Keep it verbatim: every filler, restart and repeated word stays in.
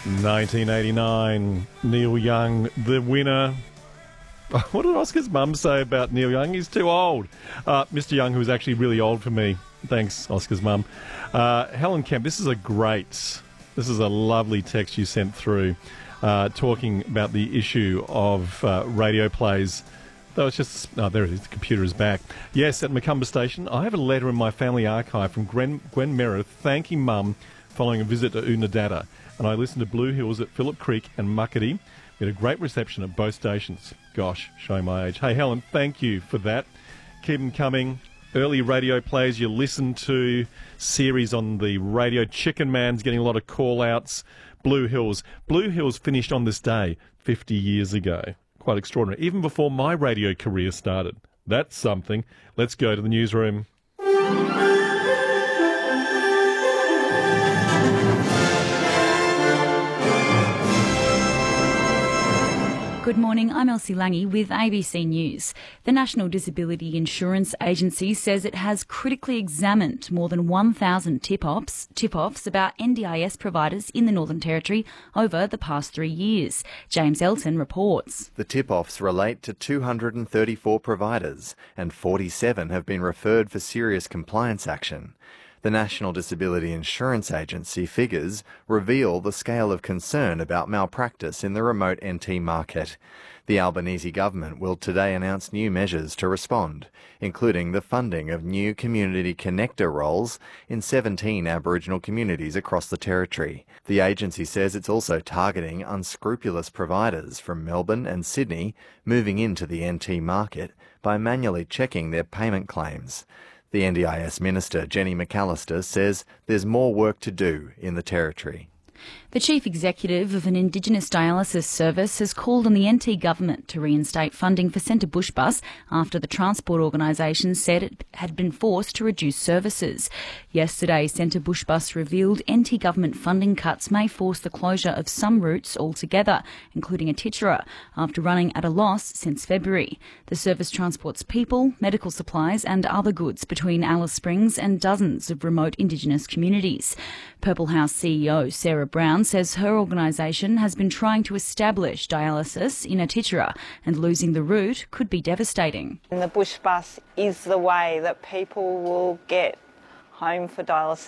nineteen eighty-nine, Neil Young, the winner. What did Oscar's mum say about Neil Young? He's too old. Uh, Mister Young, who was actually really old for me. Thanks, Oscar's mum. Uh, Helen Kemp, this is a great, this is a lovely text you sent through uh, talking about the issue of uh, radio plays. Though it's just, oh, there it is, the computer is back. Yes, at Macumba Station, I have a letter in my family archive from Gwen, Gwen Meredith thanking Mum following a visit to Oodnadatta. And I listened to Blue Hills at Phillip Creek and Muckaty. We had a great reception at both stations. Gosh, showing my age. Hey, Helen, thank you for that. Keep them coming. Early radio plays you listen to, series on the radio. Chicken Man's getting a lot of call-outs. Blue Hills. Blue Hills finished on this day fifty years ago. Quite extraordinary. Even before my radio career started. That's something. Let's go to the newsroom. Good morning, I'm Elsie Lange with A B C News. The National Disability Insurance Agency says it has critically examined more than one thousand tip-offs, tip-offs about N D I S providers in the Northern Territory over the past three years. James Elton reports. The tip-offs relate to two hundred thirty-four providers and forty-seven have been referred for serious compliance action. The National Disability Insurance Agency figures reveal the scale of concern about malpractice in the remote N T market. The Albanese government will today announce new measures to respond, including the funding of new community connector roles in seventeen Aboriginal communities across the territory. The agency says it's also targeting unscrupulous providers from Melbourne and Sydney moving into the N T market by manually checking their payment claims. The N D I S Minister, Jenny McAllister, says there's more work to do in the Territory. The Chief Executive of an Indigenous dialysis service has called on the N T government to reinstate funding for Centre Bush Bus after the transport organisation said it had been forced to reduce services. Yesterday, Centre Bush Bus revealed N T government funding cuts may force the closure of some routes altogether, including a Titchera, after running at a loss since February. The service transports people, medical supplies and other goods between Alice Springs and dozens of remote Indigenous communities. Purple House C E O Sarah Brown says her organisation has been trying to establish dialysis in Atitjara and losing the route could be devastating. And the bush bus is the way that people will get home for dialysis.